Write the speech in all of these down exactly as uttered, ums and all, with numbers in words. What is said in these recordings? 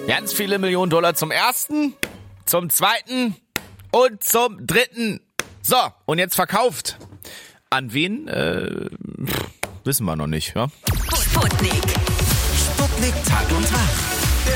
Ganz viele Millionen Dollar zum ersten, zum zweiten und zum dritten. So, und jetzt verkauft. An wen? Äh, wissen wir noch nicht, ja? Sputnik. Sputnik Tag und Tag.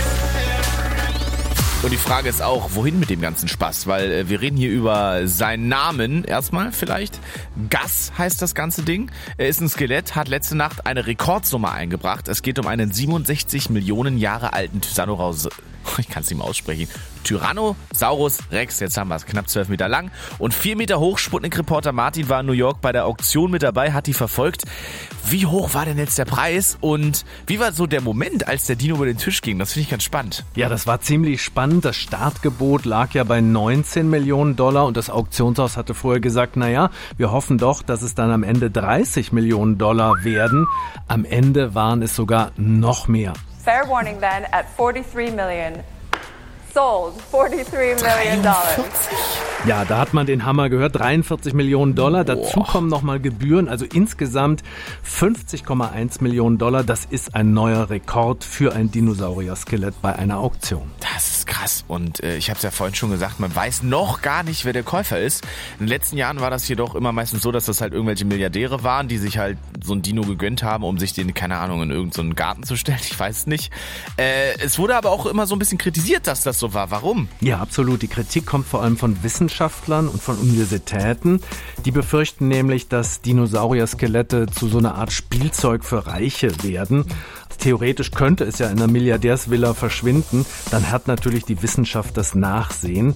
Und die Frage ist auch, wohin mit dem ganzen Spaß? Weil äh, wir reden hier über seinen Namen erstmal vielleicht. Gus heißt das ganze Ding. Er ist ein Skelett, hat letzte Nacht eine Rekordsumme eingebracht. Es geht um einen siebenundsechzig Millionen Jahre alten Tyrannosaurus. Ich kann es nicht mehr aussprechen. Tyrannosaurus Rex, jetzt haben wir es, knapp zwölf Meter lang und vier Meter hoch. Sputnik-Reporter Martin war in New York bei der Auktion mit dabei, hat die verfolgt. Wie hoch war denn jetzt der Preis und wie war so der Moment, als der Dino über den Tisch ging? Das finde ich ganz spannend. Ja, das war ziemlich spannend. Das Startgebot lag ja bei neunzehn Millionen Dollar und das Auktionshaus hatte vorher gesagt, naja, wir hoffen doch, dass es dann am Ende dreißig Millionen Dollar werden. Am Ende waren es sogar noch mehr. Fair warning then, at forty-three million. Sold, forty-three million dollars. Ja, da hat man den Hammer gehört, dreiundvierzig Millionen Dollar. Dazu Boah. kommen nochmal Gebühren, also insgesamt fünfzig Komma eins Millionen Dollar. Das ist ein neuer Rekord für ein Dinosaurier-Skelett bei einer Auktion. Das ist krass und äh, ich habe es ja vorhin schon gesagt, man weiß noch gar nicht, wer der Käufer ist. In den letzten Jahren war das jedoch immer meistens so, dass das halt irgendwelche Milliardäre waren, die sich halt so ein Dino gegönnt haben, um sich den, keine Ahnung, in irgendeinen so Garten zu stellen. Ich weiß es nicht. Äh, es wurde aber auch immer so ein bisschen kritisiert, dass das so war. Warum? Ja, absolut. Die Kritik kommt vor allem von Wissenschaftlern und von Universitäten. Die befürchten nämlich, dass Dinosaurier-Skelette zu so einer Art Spielzeug für Reiche werden. Theoretisch könnte es ja in einer Milliardärsvilla verschwinden. Dann hat natürlich die Wissenschaft das Nachsehen.